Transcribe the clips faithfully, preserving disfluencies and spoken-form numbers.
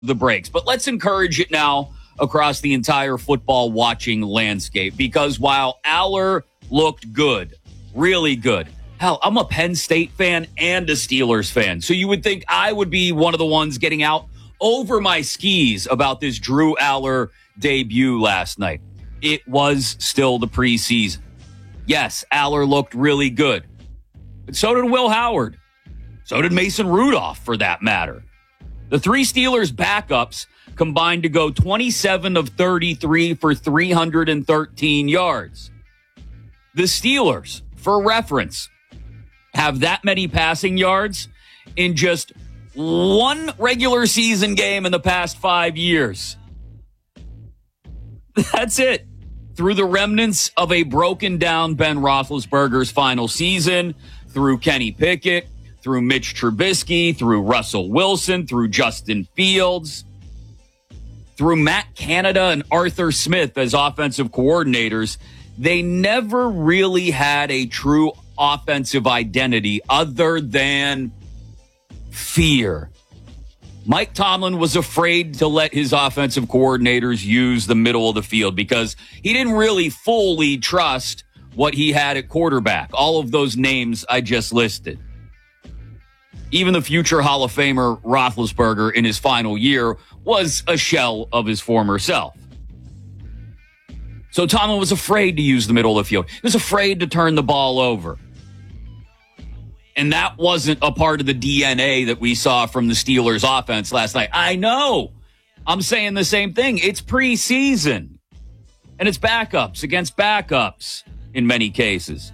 the breaks. But let's encourage it now across the entire football watching landscape, because while Aller looked good, really good, hell, I'm a Penn State fan and a Steelers fan, so you would think I would be one of the ones getting out over my skis about this Drew Aller debut last night. It was still the preseason. Yes, Aller looked really good, but so did Will Howard. So did Mason Rudolph, for that matter. The three Steelers backups combined to go twenty-seven of thirty-three for three hundred thirteen yards. The Steelers, for reference, have that many passing yards in just one regular season game in the past five years. That's it. Through the remnants of a broken down Ben Roethlisberger's final season, through Kenny Pickett, through Mitch Trubisky, through Russell Wilson, through Justin Fields, through Matt Canada and Arthur Smith as offensive coordinators, they never really had a true offensive identity other than fear. Mike Tomlin was afraid to let his offensive coordinators use the middle of the field because he didn't really fully trust what he had at quarterback. All of those names I just listed. Even the future Hall of Famer Roethlisberger in his final year was a shell of his former self. So Tomlin was afraid to use the middle of the field. He was afraid to turn the ball over. And that wasn't a part of the D N A that we saw from the Steelers offense last night. I know. I'm saying the same thing. It's preseason. And it's backups against backups in many cases.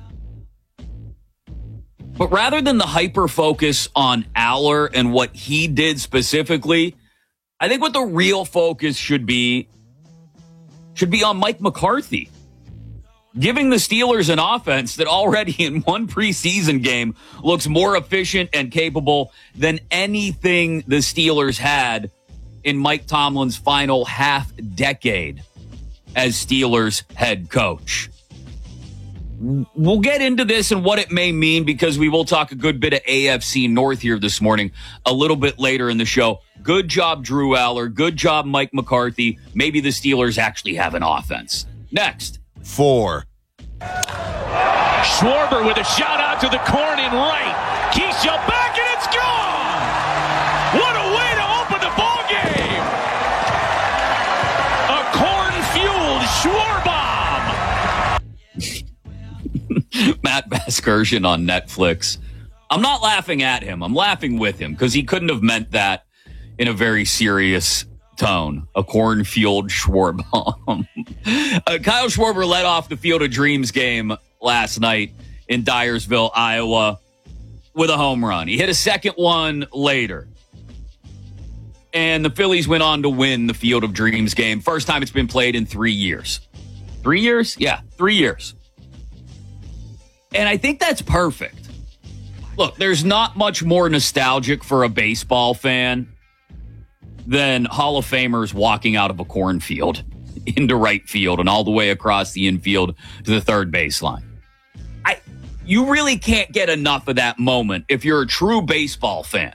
But rather than the hyper-focus on Aller and what he did specifically, I think what the real focus should be should be on Mike McCarthy. Giving the Steelers an offense that already in one preseason game looks more efficient and capable than anything the Steelers had in Mike Tomlin's final half decade as Steelers head coach. We'll get into this and what it may mean because we will talk a good bit of A F C North here this morning a little bit later in the show. Good job, Drew Aller. Good job, Mike McCarthy. Maybe the Steelers actually have an offense. Next. Four. Schwarber with a shot out to the corn in right. Keyshawn back and it's gone. What a way to open the ball game. A corn-fueled Schwarbomb. Matt Vasgersian on Netflix. I'm not laughing at him. I'm laughing with him because he couldn't have meant that in a very serious tone. A corn-fueled Schwarbomb. uh, Kyle Schwarber led off the Field of Dreams game last night in Dyersville, Iowa, with a home run. He hit a second one later. And the Phillies went on to win the Field of Dreams game. First time it's been played in three years. Three years? Yeah, three years. And I think that's perfect. Look, there's not much more nostalgic for a baseball fan than Hall of Famers walking out of a cornfield into right field and all the way across the infield to the third baseline. I, you really can't get enough of that moment if you're a true baseball fan.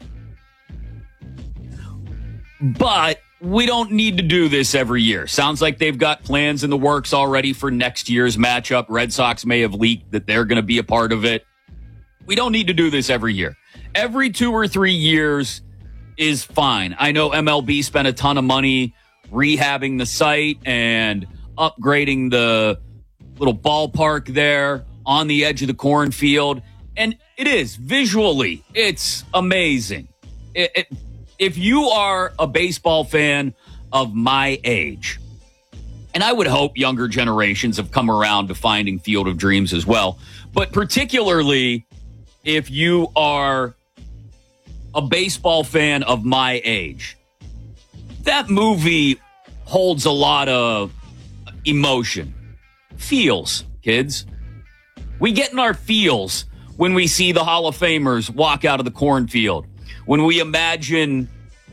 But we don't need to do this every year. Sounds like they've got plans in the works already for next year's matchup. Red Sox may have leaked that they're going to be a part of it. We don't need to do this every year. Every two or three years is fine. I know M L B spent a ton of money rehabbing the site and upgrading the little ballpark there on the edge of the cornfield. And it is, visually, it's amazing. It, it, if you are a baseball fan of my age, and I would hope younger generations have come around to finding Field of Dreams as well, but particularly if you are a baseball fan of my age, that movie holds a lot of emotion. Feels, kids. We get in our feels when we see the Hall of Famers walk out of the cornfield. When we imagine,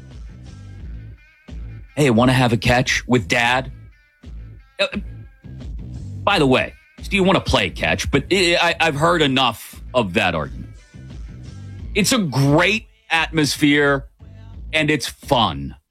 hey, I want to have a catch with Dad. Uh, by the way, do you want to play catch? But I, I've heard enough of that argument. It's a great atmosphere, and it's fun.